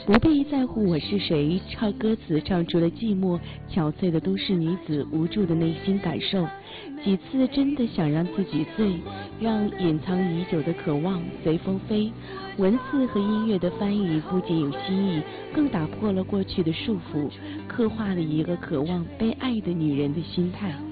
不必在乎我是谁，唱歌词唱出了寂寞憔悴的都市女子无助的内心感受。几次真的想让自己醉，让隐藏已久的渴望随风飞。文字和音乐的翻译不仅有新意，更打破了过去的束缚，刻画了一个渴望被爱的女人的心态。